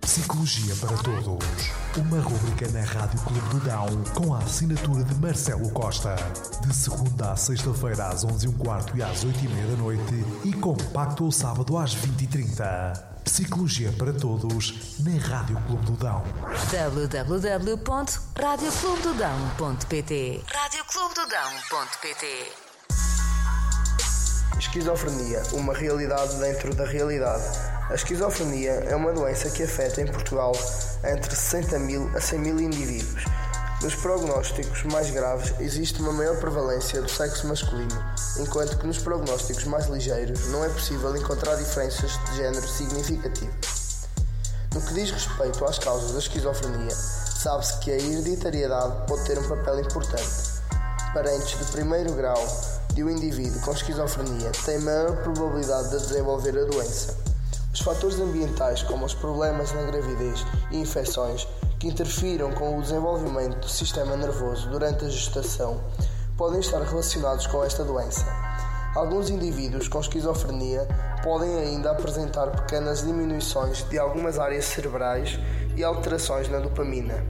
Psicologia para Todos. Uma rubrica na Rádio Clube do Dão com a assinatura de Marcelo Costa. De segunda à sexta-feira às 11h15 e às 8h30 da noite e compacto ao sábado às 20h30. Psicologia para Todos na Rádio Clube do Dão. www.radioclubedodão.pt radioclubedodão.pt Esquizofrenia, uma realidade dentro da realidade. A esquizofrenia é uma doença que afeta em Portugal entre 60 mil a 100 mil indivíduos. Nos prognósticos mais graves existe uma maior prevalência do sexo masculino, enquanto que nos prognósticos mais ligeiros não é possível encontrar diferenças de género significativas. No que diz respeito às causas da esquizofrenia, sabe-se que a hereditariedade pode ter um papel importante. Parentes de primeiro grau de um indivíduo com esquizofrenia têm maior probabilidade de desenvolver a doença. Os fatores ambientais, como os problemas na gravidez e infecções que interfiram com o desenvolvimento do sistema nervoso durante a gestação, podem estar relacionados com esta doença. Alguns indivíduos com esquizofrenia podem ainda apresentar pequenas diminuições de algumas áreas cerebrais e alterações na dopamina.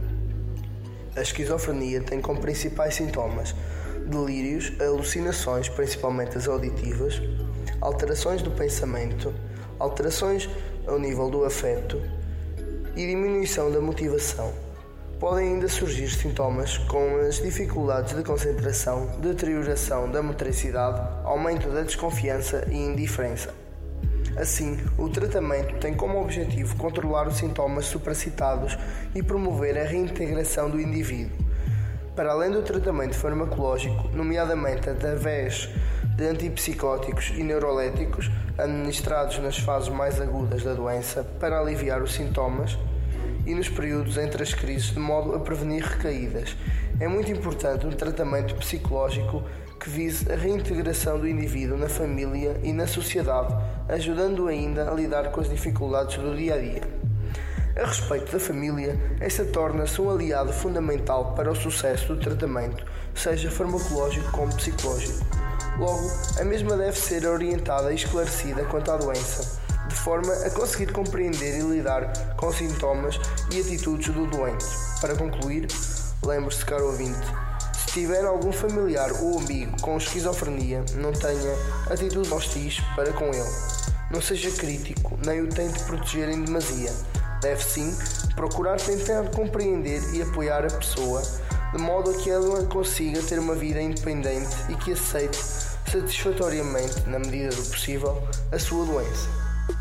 A esquizofrenia tem como principais sintomas delírios, alucinações, principalmente as auditivas, alterações do pensamento, alterações ao nível do afeto e diminuição da motivação. Podem ainda surgir sintomas como as dificuldades de concentração, deterioração da motricidade, aumento da desconfiança e indiferença. Assim, o tratamento tem como objetivo controlar os sintomas supracitados e promover a reintegração do indivíduo. Para além do tratamento farmacológico, nomeadamente através de antipsicóticos e neuroléticos administrados nas fases mais agudas da doença para aliviar os sintomas e nos períodos entre as crises de modo a prevenir recaídas, é muito importante um tratamento psicológico que vise a reintegração do indivíduo na família e na sociedade, ajudando-o ainda a lidar com as dificuldades do dia-a-dia. A respeito da família, esta torna-se um aliado fundamental para o sucesso do tratamento, seja farmacológico como psicológico. Logo, a mesma deve ser orientada e esclarecida quanto à doença, de forma a conseguir compreender e lidar com os sintomas e atitudes do doente. Para concluir, lembre-se, caro ouvinte, se tiver algum familiar ou amigo com esquizofrenia, não tenha atitudes hostis para com ele. Não seja crítico, nem o tente proteger em demasia. Deve sim procurar tentar compreender e apoiar a pessoa, de modo a que ela consiga ter uma vida independente e que aceite satisfatoriamente, na medida do possível, a sua doença.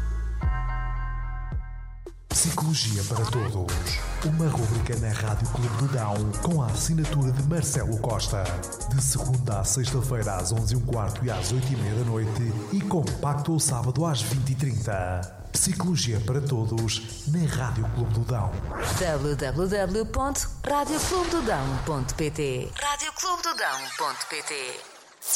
Psicologia para Todos. Uma rubrica na Rádio Clube do Dão com a assinatura de Marcelo Costa. De segunda à sexta-feira às 11h15 e às 8h30 da noite e compacto ao sábado às 20h30. Psicologia para Todos na Rádio Clube do Dão. www.radioclubedodão.pt radioclubedodão.pt